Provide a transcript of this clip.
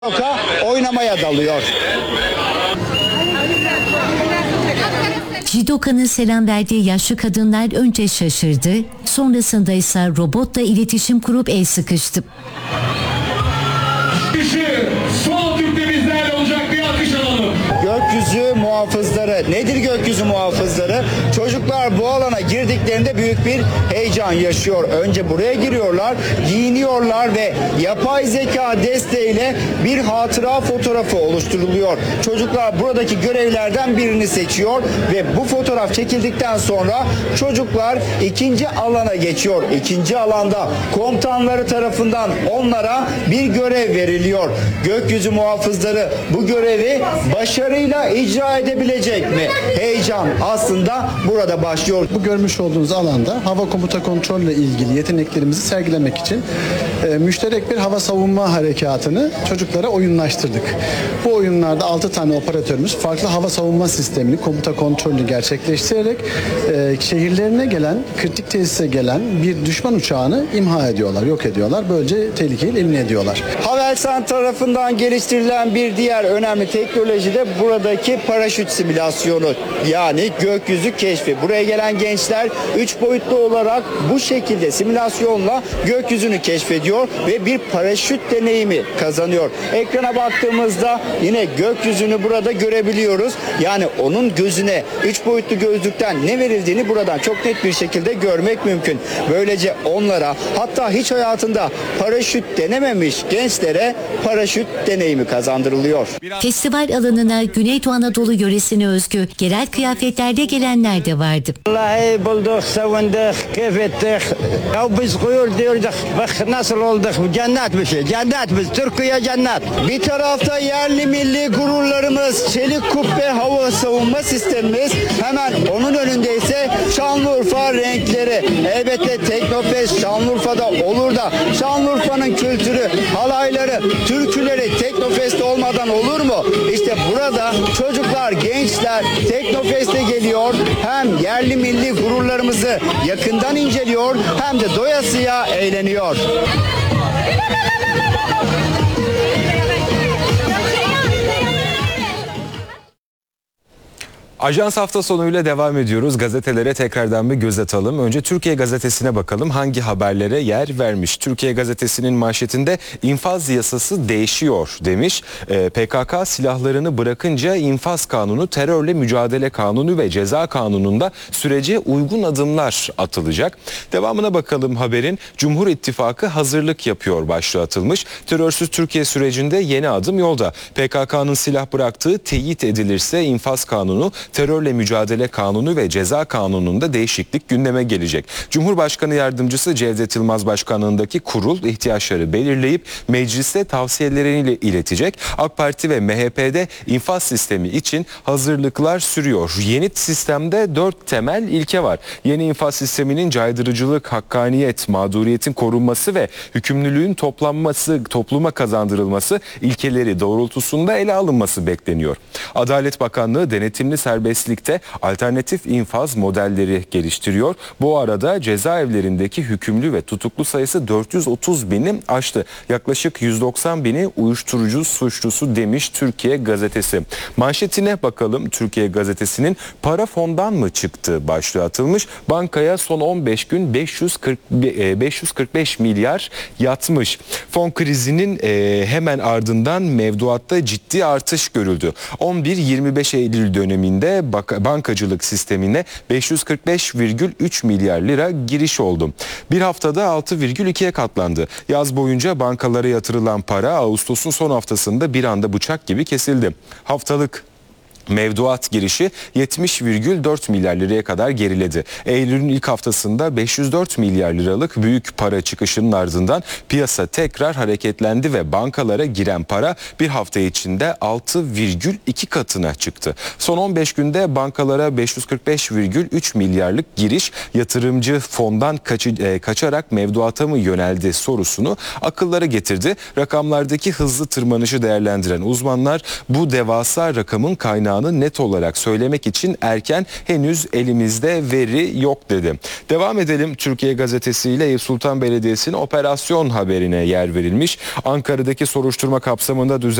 Oynamaya dalıyor. Jidoka'nın selam verdiği yaşlı kadınlar önce şaşırdı, sonrasında ise robotla iletişim kurup el sıkıştı. Son Türk'te bizlerle olacak, bir alkış alalım. Gökyüzü muhafızları. Nedir gökyüzü muhafızları? Çocuklar bu alana girdiklerinde büyük bir heyecan yaşıyor. Önce buraya giriyorlar, giyiniyorlar ve yapay zeka desteğiyle bir hatıra fotoğrafı oluşturuluyor. Çocuklar buradaki görevlerden birini seçiyor ve bu fotoğraf çekildikten sonra çocuklar ikinci alana geçiyor. İkinci alanda komutanları tarafından onlara bir görev veriliyor. Gökyüzü muhafızları bu görevi başarıyla icra edebilecek mi? Heyecan aslında burada başlıyor. Bu görmüş olduğunuz alanda hava komuta kontrol ile ilgili yeteneklerimizi sergilemek için müşterek bir hava savunma harekatını çocuklara oyunlaştırdık. Bu oyunlarda 6 tane operatörümüz farklı hava savunma sistemini komuta kontrolünü gerçekleştirerek şehirlerine gelen, kritik tesise gelen bir düşman uçağını imha ediyorlar, yok ediyorlar. Böylece tehlikeyi elimine ediyorlar. Havelsan tarafından geliştirilen bir diğer önemli teknoloji de buradaki paraşüt simülasyonu, yani gökyüzü keşfi. Buraya gelen gençler 3 boyutlu olarak bu şekilde simülasyonla gökyüzünü keşfediyor ve bir paraşüt deneyimi kazanıyor. Ekrana baktığımızda yine gökyüzünü burada görebiliyoruz. Yani onun gözüne 3 boyutlu gözlükten ne verildiğini buradan çok net bir şekilde görmek mümkün. Böylece onlara, hatta hiç hayatında paraşüt denememiş gençlere paraşüt deneyimi kazandırılıyor. Festival alanına Güneydoğu Anadolu yöresine özgü yerel kıyafetlerde gelenler de vardı. Vallahi bulduk, sevindik, keyif ettik. Ya biz kuyur diyorduk, bak nasıl olduk, cennet bir şey, cennet biz, Türkiye cennet. Bir tarafta yerli milli gururlarımız, çelik kubbe hava savunma sistemimiz, hemen onun önünde ise Şanlıurfa renkleri. Elbette Teknofest Şanlıurfa'da olur da Şanlıurfa'nın kültürü, halayları, türküleri Teknofest olmadan olur mu? İşte burada çocuklar, gençler Teknofest'e geliyor. Hem yerli milli gururlarımızı yakından inceliyor hem de doyasıya eğleniyor. Ajans hafta sonuyla devam ediyoruz. Gazetelere tekrardan bir göz atalım. Önce Türkiye Gazetesi'ne bakalım. Hangi haberlere yer vermiş? Türkiye Gazetesi'nin manşetinde infaz yasası değişiyor demiş. PKK silahlarını bırakınca infaz kanunu, terörle mücadele kanunu ve ceza kanununda sürece uygun adımlar atılacak. Devamına bakalım haberin. Cumhur İttifakı hazırlık yapıyor başlığı atılmış. Terörsüz Türkiye sürecinde yeni adım yolda. PKK'nın silah bıraktığı teyit edilirse infaz kanunu, terörle mücadele kanunu ve ceza kanununda değişiklik gündeme gelecek. Cumhurbaşkanı Yardımcısı Cevdet Yılmaz Başkanlığındaki kurul ihtiyaçları belirleyip meclise tavsiyelerini iletecek. AK Parti ve MHP'de infaz sistemi için hazırlıklar sürüyor. Yeni sistemde 4 temel ilke var. Yeni infaz sisteminin caydırıcılık, hakkaniyet, mağduriyetin korunması ve hükümlülüğün topluma kazandırılması ilkeleri doğrultusunda ele alınması bekleniyor. Adalet Bakanlığı denetimli serbestlikte alternatif infaz modelleri geliştiriyor. Bu arada cezaevlerindeki hükümlü ve tutuklu sayısı 430 bini aştı. Yaklaşık 190 bini uyuşturucu suçlusu demiş Türkiye Gazetesi. Manşetine bakalım. Türkiye Gazetesi'nin para fondan mı çıktı başlığı atılmış. Bankaya son 15 gün 545 milyar yatmış. Fon krizinin hemen ardından mevduatta ciddi artış görüldü. 11-25 Eylül döneminde bankacılık sistemine 545,3 milyar lira giriş oldu. Bir haftada 6,2'ye katlandı. Yaz boyunca bankalara yatırılan para Ağustos'un son haftasında bir anda bıçak gibi kesildi. Haftalık mevduat girişi 70,4 milyar liraya kadar geriledi. Eylül'ün ilk haftasında 504 milyar liralık büyük para çıkışının ardından piyasa tekrar hareketlendi ve bankalara giren para bir hafta içinde 6,2 katına çıktı. Son 15 günde bankalara 545,3 milyarlık giriş yatırımcı fondan kaçarak mevduata mı yöneldi sorusunu akıllara getirdi. Rakamlardaki hızlı tırmanışı değerlendiren uzmanlar bu devasa rakamın kaynağını olacağını net olarak söylemek için erken, henüz elimizde veri yok dedi. Devam edelim Türkiye Gazetesi'yle. Eyüp Sultan Belediyesi'nin operasyon haberine yer verilmiş. Ankara'daki soruşturma kapsamında